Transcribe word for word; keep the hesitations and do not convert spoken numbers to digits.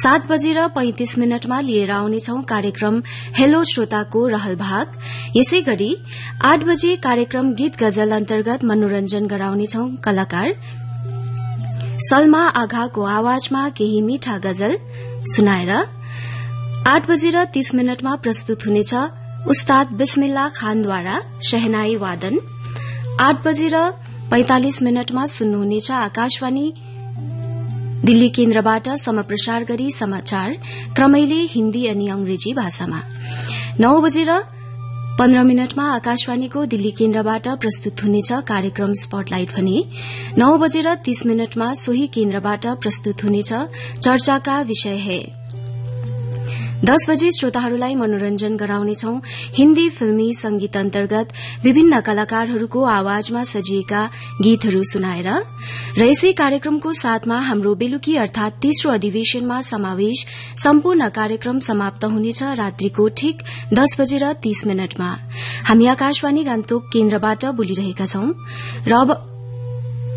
सात बजेर पैंतिस मिनटमा लिएर आउनेछौ कार्यक्रम हेलो श्रोताको रहल भाग। यसै गरी आठ बजे कार्यक्रम गीत गजल अन्तर्गत मनोरञ्जन गराउनेछौ कलाकार सलमा आघाको आवाजमा केही मीठा गजल सुनाएर। आठ बजेर तीस मिनटमा प्रस्तुत हुनेछ उस्ताद बिस्मिल्ला खानद्वारा शहनाई वादन। आठ बजेर पैंतालिस मिनटमा सुन्नुहुनेछ आकाशवाणी दिल्ली केन्द्रबाट समप्रसार गरी समाचार क्रमैले हिन्दी अनि अंग्रेजी भाषामा। नौ बजेर पन्ध्र मिनटमा आकाशवाणीको दिल्ली केन्द्रबाट प्रस्तुत हुनेछ कार्यक्रम स्पटलाइट भने। नौ बजेर तीस मिनटमा सोही केन्द्रबाट प्रस्तुत हुनेछ चर्चाका विषय है। दस बजे श्रोताहरूलाई मनोरञ्जन गराउनेछौ हिन्दी फिल्मी संगीत अन्तर्गत विभिन्न कलाकारहरूको आवाजमा सजिएका गीतहरू सुनाएर। र यसै कार्यक्रमको साथमा हाम्रो बेलुकी अर्थात तेस्रो अधिवेशनमा समावेश सम्पूर्ण कार्यक्रम समाप्त हुनेछ रात्रिको ठिक दस बजेर तीस मिनटमा। हामी आकाशवाणी गान्तोक केन्द्रबाट बोलिरहेका छौं र अब